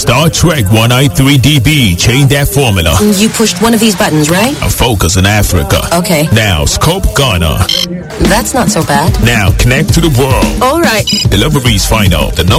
Star Trek 193DB. Change that formula. You pushed one of these buttons, right? A focus in Africa. Okay. Now, scope Ghana. That's not so bad. Now, connect to the world. All right. Deliveries final. The